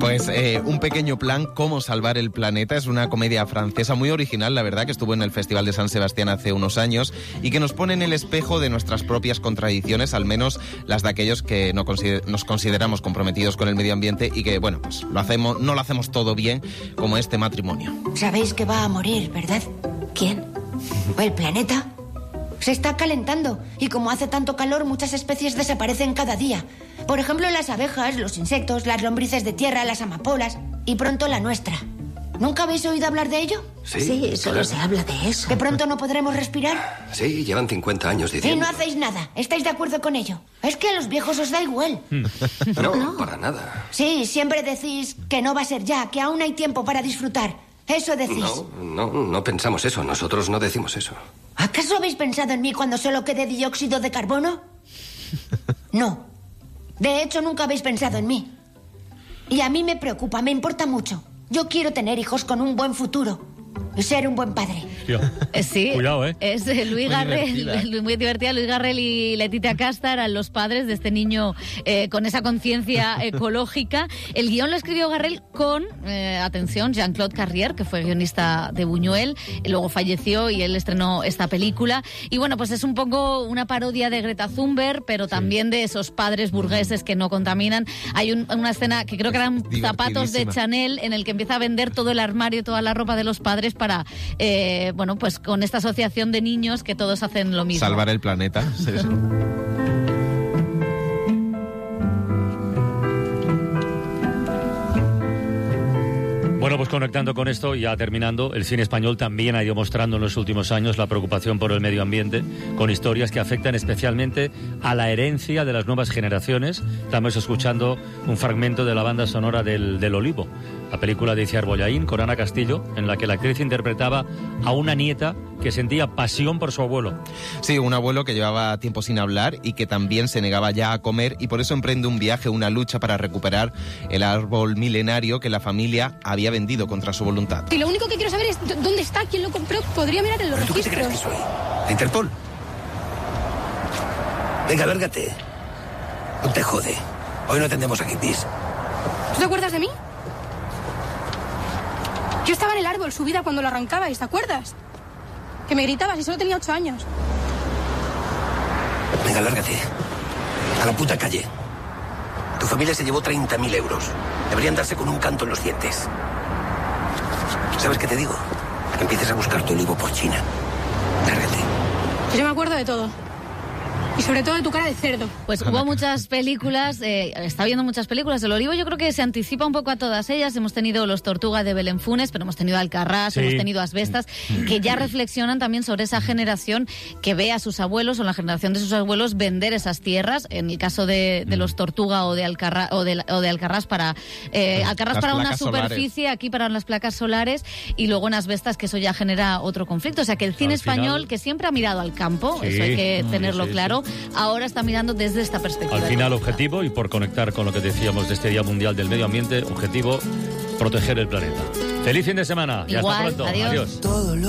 Pues Un pequeño plan, cómo salvar el planeta, es una comedia francesa muy original, la verdad, que estuvo en el Festival de San Sebastián hace unos años y que nos pone en el espejo de nuestras propias contradicciones, al menos las de aquellos que nos consideramos comprometidos con el medio ambiente y que, bueno, pues no lo hacemos todo bien, como este matrimonio. Sabéis que va a morir, ¿verdad? ¿Quién? ¿El planeta? Se está calentando y como hace tanto calor, muchas especies desaparecen cada día. Por ejemplo, las abejas, los insectos, las lombrices de tierra, las amapolas y pronto la nuestra. ¿Nunca habéis oído hablar de ello? Sí, solo se habla de eso. ¿Que pronto no podremos respirar? Sí, llevan 50 años diciendo. Y no hacéis nada. ¿Estáis de acuerdo con ello? Es que a los viejos os da igual. No, para nada. Sí, siempre decís que no va a ser ya, que aún hay tiempo para disfrutar. Eso decís. No pensamos eso. Nosotros no decimos eso. ¿Acaso habéis pensado en mí cuando solo quede dióxido de carbono? No. De hecho, nunca habéis pensado en mí. Y a mí me preocupa, me importa mucho. Yo quiero tener hijos con un buen futuro y ser un buen padre. Sí, cuidado, es Luis Garrel, muy divertida. Luis Garrel y Letitia Casta eran los padres de este niño con esa conciencia ecológica. El guión lo escribió Garrel con, atención, Jean-Claude Carrier, que fue guionista de Buñuel, luego falleció y él estrenó esta película. Y bueno, pues es un poco una parodia de Greta Thunberg, pero también de esos padres burgueses que no contaminan. Hay una escena que creo que eran zapatos de Chanel, en el que empieza a vender todo el armario, toda la ropa de los padres para, bueno, pues con esta asociación de niños que todos hacen lo mismo. Salvar el planeta. Sí. Bueno, pues conectando con esto, ya terminando, el cine español también ha ido mostrando en los últimos años la preocupación por el medio ambiente, con historias que afectan especialmente a la herencia de las nuevas generaciones. Estamos escuchando un fragmento de la banda sonora del Olivo, la película de Itziar Bollaín con Ana Castillo, en la que la actriz interpretaba a una nieta que sentía pasión por su abuelo. Sí, un abuelo que llevaba tiempo sin hablar y que también se negaba ya a comer, y por eso emprende un viaje, una lucha para recuperar el árbol milenario que la familia había vendido contra su voluntad. Y lo único que quiero saber es dónde está, quién lo compró. Podría mirar en los registros. ¿Tú qué te crees que soy? ¿La Interpol? Venga, lárgate. No te jode. Hoy no atendemos a hippies. ¿Tú te acuerdas de mí? Yo estaba en el árbol subida cuando lo arrancabais, ¿te acuerdas? Que me gritabas y solo tenía 8 años. Venga, lárgate. A la puta calle. Tu familia se llevó 30.000 euros. Deberían darse con un canto en los dientes. ¿Sabes qué te digo? Que empieces a buscar tu olivo por China. Lárgate. Yo me acuerdo de todo. Y sobre todo de tu cara de cerdo. Pues hubo muchas películas, está viendo muchas películas. El Olivo yo creo que se anticipa un poco a todas ellas. Hemos tenido Los Tortuga de Belén Funes, pero hemos tenido Alcarrás, hemos tenido Asbestas, que ya reflexionan también sobre esa generación que ve a sus abuelos o la generación de sus abuelos vender esas tierras. En el caso de Los Tortuga o de Alcarrás, para Alcarrás para una superficie, solares. Aquí para las placas solares, y luego en Asbestas, que eso ya genera otro conflicto. O sea que el cine español, que siempre ha mirado al campo, eso hay que tenerlo claro, ahora está mirando desde esta perspectiva. Al final, objetivo, y por conectar con lo que decíamos de este Día Mundial del Medio Ambiente, objetivo, proteger el planeta. Feliz fin de semana. Igual, y hasta pronto. Adiós. Adiós.